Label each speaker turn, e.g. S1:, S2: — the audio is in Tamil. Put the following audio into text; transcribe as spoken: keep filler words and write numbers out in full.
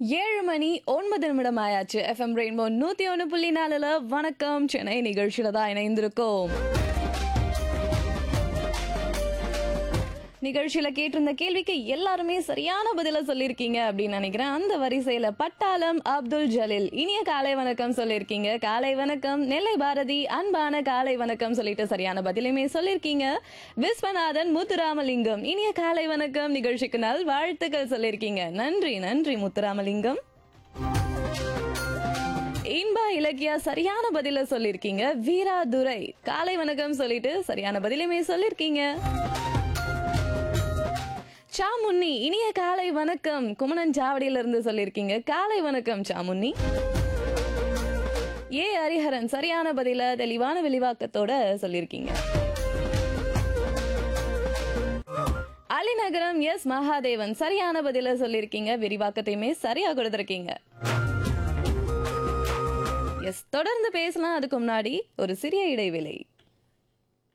S1: ஏழு மணி ஒன்பது நிமிடம் ஆயாச்சு. எஃப்எம் ரெயின்போ நூத்தி ஒன்று புள்ளி நாலுல வணக்கம் சென்னை நிகழ்ச்சியில தான் இணைந்திருக்கோம். நிகழ்ச்சியில கேட்டிருந்த கேள்விக்கு எல்லாருமே சரியான பதில சொல்லியிருக்கீங்க அப்படின்னு நினைக்கிறேன். அந்த வரிசையில பட்டாளம் அப்துல் ஜலீல் இனிய காலை வணக்கம் சொல்லியிருக்கீங்க. காலை வணக்கம். நெல்லை பாரதி அன்பான காலை வணக்கம் சொல்லிட்டு சரியான பதிலுமே சொல்லியிருக்கீங்க. விஸ்வநாதன் முத்துராமலிங்கம் இனிய காலை வணக்கம், நிகழ்ச்சிக்கு நல் வாழ்த்துக்கள் சொல்லியிருக்கீங்க. நன்றி நன்றி முத்துராமலிங்கம். இன்பா இலக்கியா சரியான பதில சொல்லியிருக்கீங்க. வீரா துரை காலை வணக்கம் சொல்லிட்டு சரியான பதிலுமே சொல்லியிருக்கீங்க. சாமுன்னி இனிய காலை வணக்கம், குமணன் சாவடியில இருந்து சொல்லியிருக்கீங்க. காலை வணக்கம் சாமுன்னி. ஏ ஹரிஹரன் சரியான பதில தெளிவான வெளிவாக்கத்தோட சொல்லியிருக்கீங்க. அலிநகரம் எஸ் மகாதேவன் சரியான பதில சொல்லியிருக்கீங்க. விரிவாக்கத்தையுமே சரியா கொடுத்திருக்கீங்க. எஸ், தொடர்ந்து பேசலாம். அதுக்கு முன்னாடி ஒரு சிறிய இடைவேளை.